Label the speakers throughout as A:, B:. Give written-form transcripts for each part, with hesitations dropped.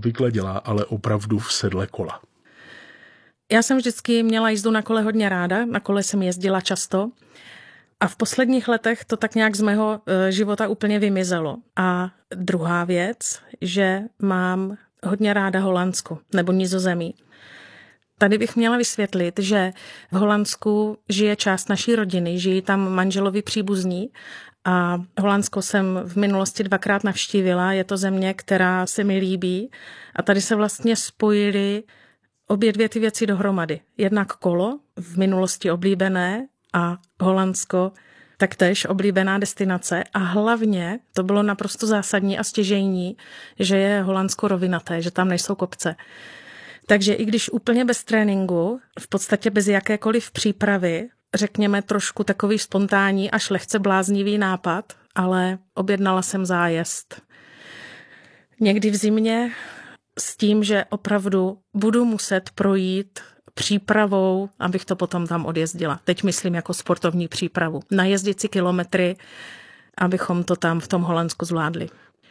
A: obvykle dělá, ale opravdu v sedle kola.
B: Já jsem vždycky měla jízdu na kole hodně ráda, na kole jsem jezdila často a v posledních letech to tak nějak z mého života úplně vymizelo. A druhá věc, že mám hodně ráda Holandsko nebo Nizozemí. Tady bych měla vysvětlit, že v Holandsku žije část naší rodiny, žijí tam manželovi příbuzní a Holandsko jsem v minulosti 2krát navštívila. Je to země, která se mi líbí a tady se vlastně spojily obě dvě ty věci dohromady. Jednak kolo, v minulosti oblíbené, a Holandsko taktéž oblíbená destinace a hlavně to bylo naprosto zásadní a stěžejní, že je Holandsko rovinaté, že tam nejsou kopce. Takže i když úplně bez tréninku, v podstatě bez jakékoliv přípravy, řekněme trošku takový spontánní až lehce bláznivý nápad, ale objednala jsem zájezd. Někdy v zimě s tím, že opravdu budu muset projít přípravou, abych to potom tam odjezdila. Teď myslím jako sportovní přípravu. Najezdit si kilometry, abychom to tam v tom Holandsku zvládli.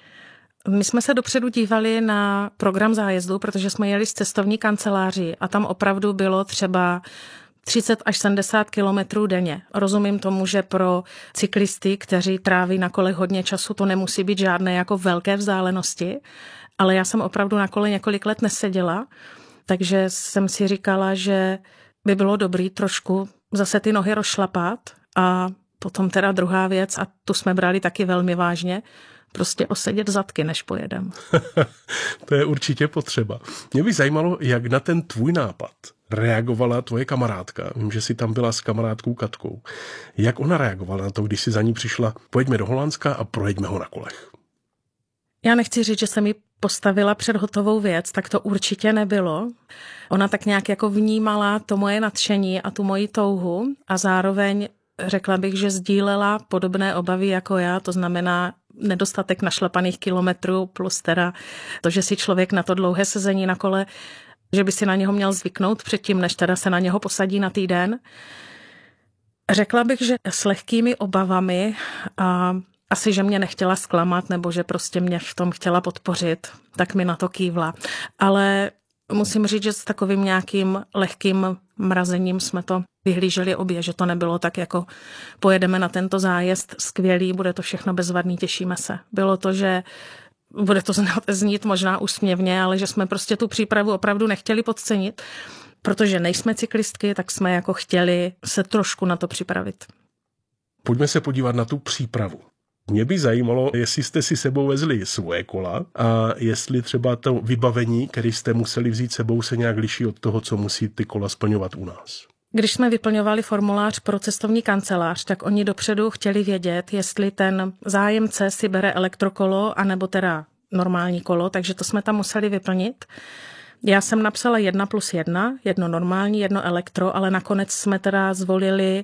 B: My jsme se dopředu dívali na program zájezdu, protože jsme jeli z cestovní kanceláří a tam opravdu bylo třeba 30 až 70 kilometrů denně. Rozumím tomu, že pro cyklisty, kteří tráví na kolech hodně času, to nemusí být žádné jako velké vzdálenosti, ale já jsem opravdu na kole několik let neseděla, takže jsem si říkala, že by bylo dobrý trošku zase ty nohy rozšlapat a potom teda druhá věc, a tu jsme brali taky velmi vážně, prostě osedět zadky, než pojedem.
A: To je určitě potřeba. Mě by zajímalo, jak na ten tvůj nápad reagovala tvoje kamarádka. Vím, že jsi tam byla s kamarádkou Katkou. Jak ona reagovala na to, když si za ní přišla, pojďme do Holandska a projeďme ho na kolech?
B: Já nechci říct, že se mi postavila před hotovou věc, tak to určitě nebylo. Ona tak nějak jako vnímala to moje nadšení a tu moji touhu a zároveň řekla bych, že sdílela podobné obavy jako já, to znamená nedostatek našlapaných kilometrů plus teda to, že si člověk na to dlouhé sezení na kole, že by si na něho měl zvyknout předtím, než teda se na něho posadí na týden. Řekla bych, že s lehkými obavami a asi, že mě nechtěla zklamat, nebo že prostě mě v tom chtěla podpořit, tak mi na to kývla. Ale musím říct, že s takovým nějakým lehkým mrazením jsme to vyhlíželi obě, že to nebylo tak jako pojedeme na tento zájezd, skvělý, bude to všechno bezvadný, těšíme se. Bylo to, že bude to znít možná úsměvně, ale že jsme prostě tu přípravu opravdu nechtěli podcenit, protože nejsme cyklistky, tak jsme jako chtěli se trošku na to připravit.
A: Pojďme se podívat na tu přípravu. Mě by zajímalo, jestli jste si sebou vezli svoje kola a jestli třeba to vybavení, které jste museli vzít sebou, se nějak liší od toho, co musí ty kola splňovat u nás.
B: Když jsme vyplňovali formulář pro cestovní kancelář, tak oni dopředu chtěli vědět, jestli ten zájemce si bere elektrokolo, anebo teda normální kolo, takže to jsme tam museli vyplnit. Já jsem napsala 1+1, jedno normální, jedno elektro, ale nakonec jsme teda zvolili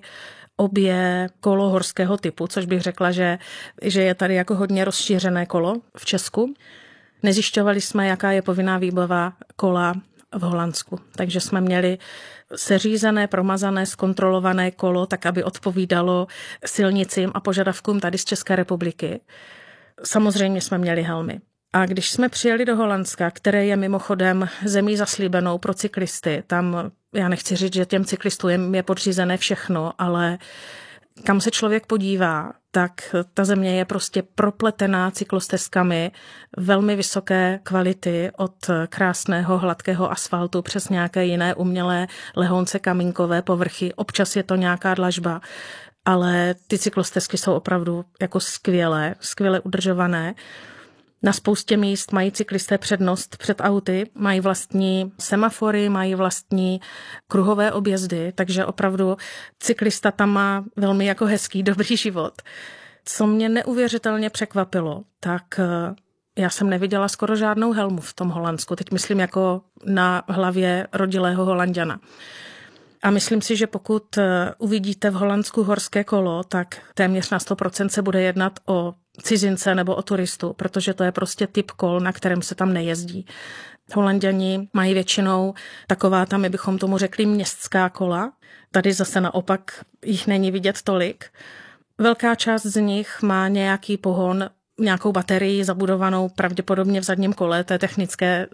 B: obě kolo horského typu, což bych řekla, že je tady jako hodně rozšířené kolo v Česku. Nezjišťovali jsme, jaká je povinná výbava kola v Holandsku. Takže jsme měli seřízené, promazané, zkontrolované kolo, tak aby odpovídalo silnicím a požadavkům tady z České republiky. Samozřejmě jsme měli helmy. A když jsme přijeli do Holandska, které je mimochodem zemí zaslíbenou pro cyklisty, tam já nechci říct, že těm cyklistům je podřízené všechno, ale kam se člověk podívá, tak ta země je prostě propletená cyklostezkami velmi vysoké kvality, od krásného hladkého asfaltu přes nějaké jiné umělé lehonce kamínkové povrchy. Občas je to nějaká dlažba, ale ty cyklostezky jsou opravdu jako skvěle udržované. Na spoustě míst mají cyklisté přednost před auty, mají vlastní semafory, mají vlastní kruhové objezdy, takže opravdu cyklista tam má velmi jako hezký, dobrý život. Co mě neuvěřitelně překvapilo, tak já jsem neviděla skoro žádnou helmu v tom Holandsku. Teď myslím jako na hlavě rodilého Holanďana. A myslím si, že pokud uvidíte v Holandsku horské kolo, tak téměř na 100% se bude jednat o cizince nebo o turistu, protože to je prostě typ kol, na kterém se tam nejezdí. Holanďani mají většinou taková tam, my bychom tomu řekli, městská kola. Tady zase naopak jich není vidět tolik. Velká část z nich má nějaký pohon, nějakou baterii zabudovanou pravděpodobně v zadním kole, to je technické